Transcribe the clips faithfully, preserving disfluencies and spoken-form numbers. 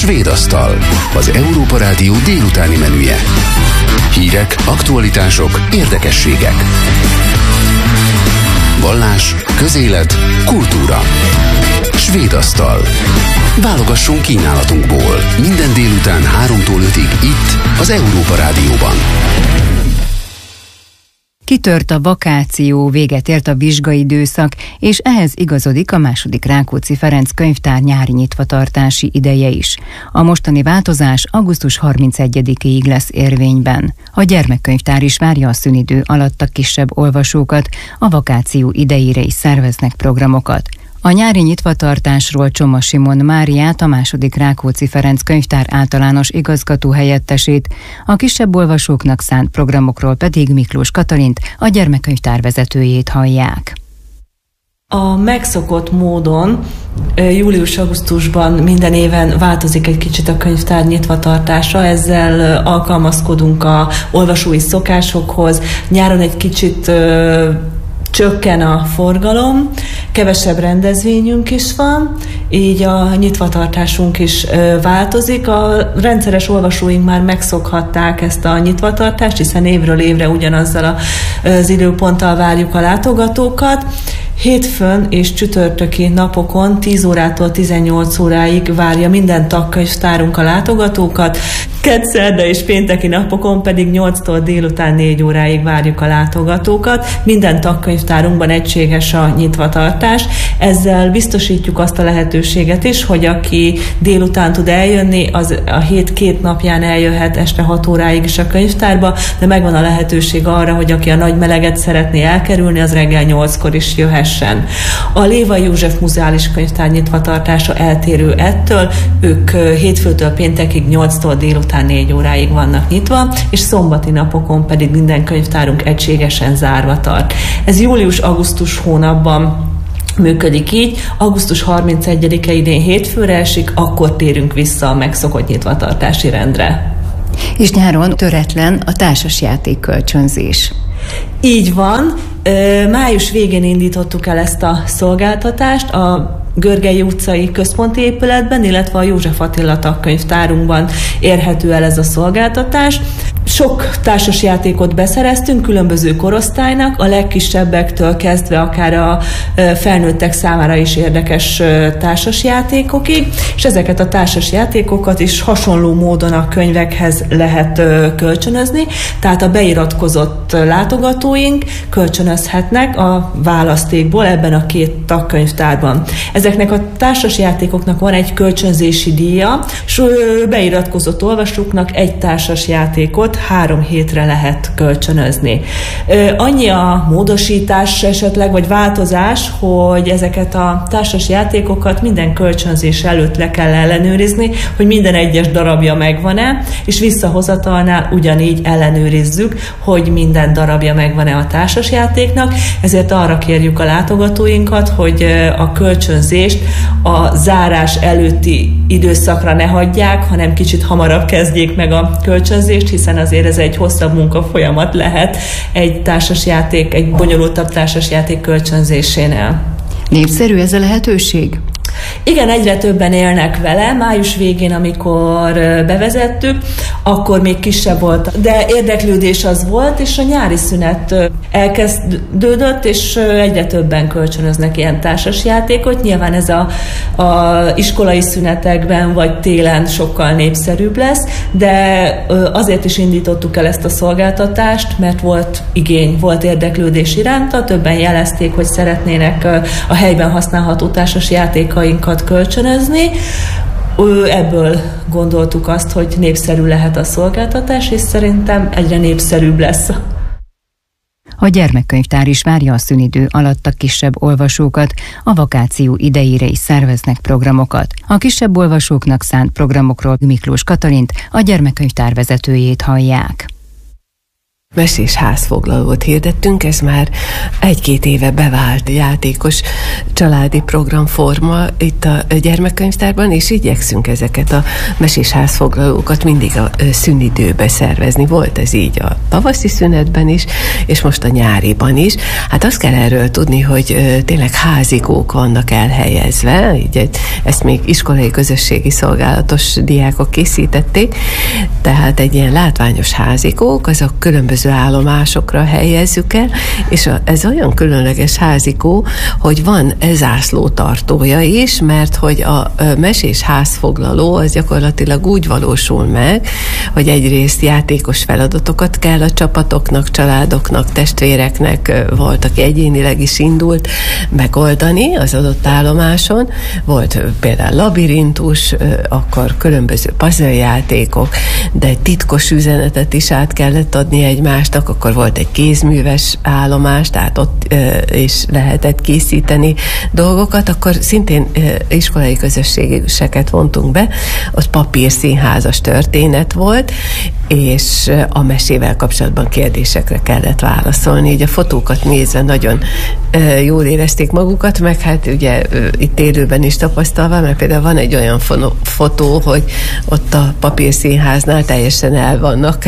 Svéd asztal, az Európa Rádió délutáni menüje. Hírek, aktualitások, érdekességek. Vallás, közélet, kultúra. Svéd asztal. Válogassunk kínálatunkból. Minden délután háromtól ötig itt, az Európa Rádióban. Kitört a vakáció, véget ért a vizsgaidőszak, és ehhez igazodik a második Rákóczi Ferenc könyvtár nyári nyitvatartási ideje is. A mostani változás augusztus harmincegyedikéig lesz érvényben. A gyermekkönyvtár is várja a szünidő alatt a kisebb olvasókat, a vakáció idejére is szerveznek programokat. A nyári nyitvatartásról Csoma Simon Máriát, a második Rákóczi Ferenc könyvtár általános igazgató helyettesét, a kisebb olvasóknak szánt programokról pedig Miklós Katalint, a gyermekkönyvtár vezetőjét hallják. A megszokott módon július-augusztusban minden éven változik egy kicsit a könyvtár nyitvatartása, ezzel alkalmazkodunk a olvasói szokásokhoz, nyáron egy kicsit csökken a forgalom, kevesebb rendezvényünk is van, így a nyitvatartásunk is ö, változik. A rendszeres olvasóink már megszokhatták ezt a nyitvatartást, hiszen évről évre ugyanazzal a, az időponttal várjuk a látogatókat. Hétfőn és csütörtöki napokon tíz órától tizennyolc óráig várja minden tagkönyvtárunk a látogatókat, kedd, szerda és pénteki napokon pedig nyolctól délután négy óráig várjuk a látogatókat. Minden tagkönyvtárunkban egységes a nyitvatartás, ezzel biztosítjuk azt a lehetőséget is, hogy aki délután tud eljönni, az a hét két napján eljöhet este hat óráig is a könyvtárba, de megvan a lehetőség arra, hogy aki a nagy meleget szeretné elkerülni, az reggel nyolckor is jöhet. A Lévai József Muzeális Könyvtár nyitvatartása eltérő ettől, ők hétfőtől péntekig nyolctól délután négy óráig vannak nyitva, és szombati napokon pedig minden könyvtárunk egységesen zárva tart. Ez július-augusztus hónapban működik így, augusztus harmincegyedike idén hétfőre esik, akkor térünk vissza a megszokott nyitvatartási rendre. És nyáron töretlen a társasjáték kölcsönzés. Így van, május végén indítottuk el ezt a szolgáltatást a Görgei utcai központi épületben, illetve a József Attila tagkönyvtárunkban érhető el ez a szolgáltatás. Sok társasjátékot beszereztünk különböző korosztálynak, a legkisebbektől kezdve akár a felnőttek számára is érdekes társasjátékokig, és ezeket a társasjátékokat is hasonló módon a könyvekhez lehet kölcsönözni, tehát a beiratkozott látogatóink kölcsönözhetnek a választékból ebben a két tagkönyvtárban. Ezeknek a társasjátékoknak van egy kölcsönzési díja, és beiratkozott olvasóknak egy társasjátékot három hétre lehet kölcsönözni. Annyi a módosítás esetleg, vagy változás, hogy ezeket a társas játékokat minden kölcsönzés előtt le kell ellenőrizni, hogy minden egyes darabja megvan-e, és visszahozatalnál ugyanígy ellenőrizzük, hogy minden darabja megvan-e a társas játéknak, ezért arra kérjük a látogatóinkat, hogy a kölcsönzést a zárás előtti időszakra ne hagyják, hanem kicsit hamarabb kezdjék meg a kölcsönzést, hiszen azért ez egy hosszabb munkafolyamat lehet egy társasjáték, egy bonyolultabb társasjáték kölcsönzésénél. Népszerű ez a lehetőség? Igen, egyre többen élnek vele. Május végén, amikor bevezettük, akkor még kisebb volt, de érdeklődés az volt, és a nyári szünet elkezdődött, és egyre többen kölcsönöznek ilyen társasjátékot. Nyilván ez a, a iskolai szünetekben vagy télen sokkal népszerűbb lesz, de azért is indítottuk el ezt a szolgáltatást, mert volt igény, volt érdeklődés iránta, többen jelezték, hogy szeretnének a helyben használható társasjátékainkat kölcsönözni. Ebből gondoltuk azt, hogy népszerű lehet a szolgáltatás, és szerintem egyre népszerűbb lesz. A gyermekkönyvtár is várja a szünidő alatt a kisebb olvasókat, a vakáció idejére is szerveznek programokat. A kisebb olvasóknak szánt programokról Miklós Katalint, a gyermekkönyvtár vezetőjét hallják. mesés házfoglalót hirdettünk, ez már egy-két éve bevált játékos családi programforma itt a gyermekkönyvtárban, és igyekszünk ezeket a mesés házfoglalókat mindig a szünidőbe szervezni. Volt ez így a tavaszi szünetben is, és most a nyáriban is. Hát azt kell erről tudni, hogy tényleg házikók vannak elhelyezve, így ezt még iskolai közösségi szolgálatos diákok készítették, tehát egy ilyen látványos házikók, azok különböző állomásokra helyezzük el, és a, ez olyan különleges házikó, hogy van zászlótartója is, mert hogy a mesés házfoglaló az gyakorlatilag úgy valósul meg, hogy egyrészt játékos feladatokat kell a csapatoknak, családoknak, testvéreknek, volt, aki egyénileg is indult megoldani az adott állomáson. Volt például labirintus, akkor különböző puzzle játékok, de egy titkos üzenetet is át kellett adni egymásnak, akkor volt egy kézműves állomás, tehát ott is lehetett készíteni dolgokat, akkor szintén iskolai közösségeket vontunk be, ott papírszínházas történet volt, és a mesével kapcsolatban kérdésekre kellett válaszolni. Így a fotókat nézve nagyon jól érezték magukat, meg hát ugye itt élőben is tapasztalva, mert például van egy olyan fotó, hogy ott a papírszínháznál teljesen el vannak,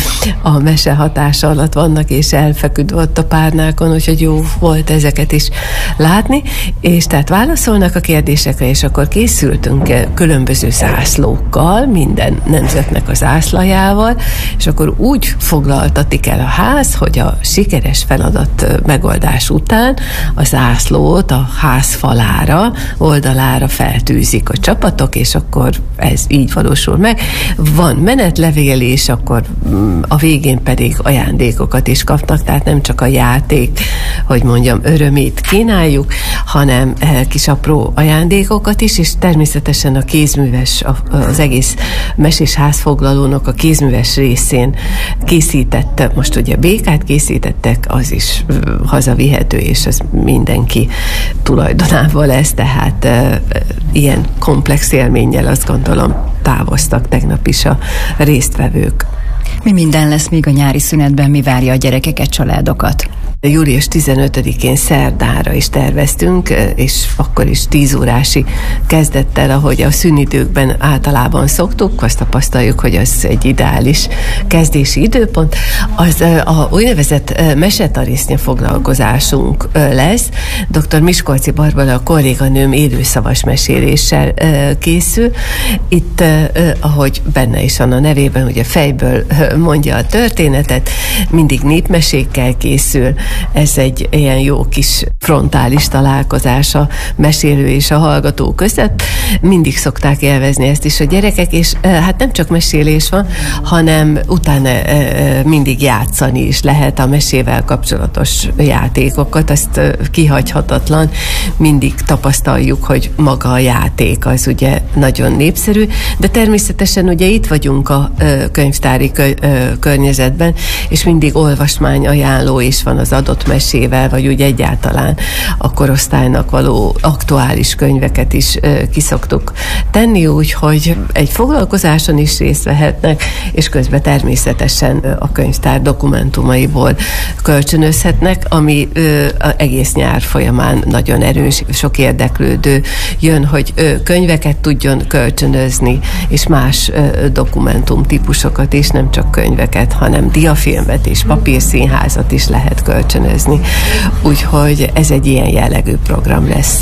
a mese hatása alatt vannak, és elfeküdve ott a párnákon, úgyhogy jó volt ezeket is látni, és tehát válaszolnak a kérdésekre, és akkor készültünk különböző zászlókkal, minden nemzetnek a zászlajával, és akkor úgy foglaltatik el a ház, hogy a sikeres feladat megoldás után a zászlót a ház falára, oldalára feltűzik a csapatok, és akkor ez így valósul meg. Van menetlevél, és akkor a végén pedig ajándékokat is kapnak, tehát nem csak a játék, hogy mondjam, örömét kínáljuk, hanem kis apró ajándékokat is, és természetesen a kézműves, az egész mesés házfoglalónak a kézműves részén készítette, most ugye békát készítettek, az is hazavihető, és az mindenki tulajdonában lesz, tehát e, ilyen komplex élménnyel azt gondolom távoztak tegnap is a résztvevők. Mi minden lesz még a nyári szünetben, mi várja a gyerekeket, családokat? július tizenötödikén szerdára is terveztünk, és akkor is tíz órási kezdettel, ahogy a szünidőkben általában szoktuk, azt tapasztaljuk, hogy az egy ideális kezdési időpont. Az a úgynevezett mesetarisznya foglalkozásunk lesz. dr. Miskolci Barbara, a kolléganőm élőszavas meséléssel készül. Itt, ahogy benne is van a nevében, ugye fejből mondja a történetet, mindig népmesékkel készül. Ez egy ilyen jó kis frontális találkozás a mesélő és a hallgató között. Mindig szokták élvezni ezt is a gyerekek, és hát nem csak mesélés van, hanem utána mindig játszani is lehet a mesével kapcsolatos játékokat, azt kihagyhatatlan. Mindig tapasztaljuk, hogy maga a játék az ugye nagyon népszerű, de természetesen ugye itt vagyunk a könyvtári környezetben, és mindig olvasmány ajánló is van az adott mesével, vagy úgy egyáltalán a korosztálynak való aktuális könyveket is kiszoktuk tenni, úgyhogy egy foglalkozáson is részt vehetnek, és közben természetesen a könyvtár dokumentumaiból kölcsönözhetnek, ami egész nyár folyamán nagyon erős, sok érdeklődő jön, hogy könyveket tudjon kölcsönözni, és más dokumentum típusokat is, nem csak könyveket, hanem diafilmet és papírszínházat is lehet kölcsönözni. Úgyhogy ez egy ilyen jellegű program lesz.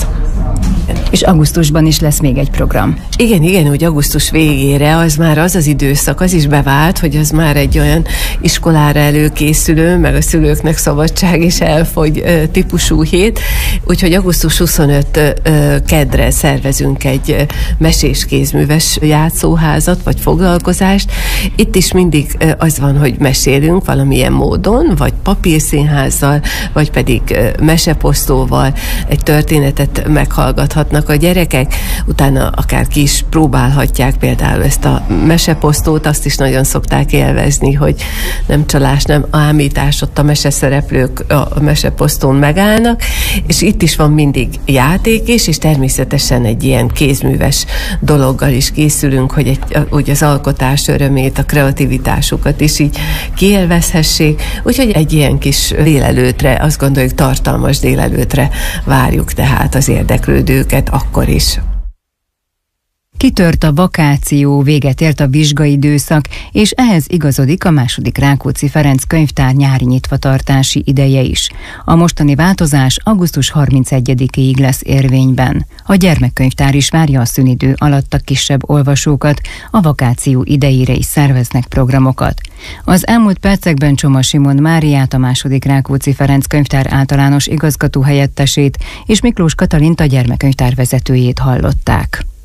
És augusztusban is lesz még egy program. Igen, igen, úgy augusztus végére, az már az az időszak, az is bevált, hogy az már egy olyan iskolára előkészülő, meg a szülőknek szabadság is elfogy típusú hét, úgyhogy augusztus huszonötödike kedre szervezünk egy mesés kézműves játszóházat, vagy foglalkozást. Itt is mindig az van, hogy mesélünk valamilyen módon, vagy papírszínházzal, vagy pedig meseposztóval egy történetet meghallgathatunk olvashatnak a gyerekek, utána akár ki is próbálhatják például ezt a meseposztót, azt is nagyon szokták élvezni, hogy nem csalás, nem ámítás, ott a meseszereplők a meseposztón megállnak, és itt is van mindig játék is, és természetesen egy ilyen kézműves dologgal is készülünk, hogy egy, úgy az alkotás örömét, a kreativitásukat is így kiélvezhessék, úgyhogy egy ilyen kis délelőtre, azt gondoljuk tartalmas délelőtre várjuk tehát az érdeklődőket akkor is. Kitört a vakáció, véget ért a vizsgai időszak, és ehhez igazodik a második Rákóczi Ferenc könyvtár nyári nyitvatartási ideje is. A mostani változás augusztus harmincegyedikéig lesz érvényben. A gyermekkönyvtár is várja a szünidő alatt a kisebb olvasókat, a vakáció idejére is szerveznek programokat. Az elmúlt percekben Csoma Simon Máriát, a második Rákóczi Ferenc könyvtár általános igazgató helyettesét és Miklós Katalint, a gyermekkönyvtár vezetőjét hallották.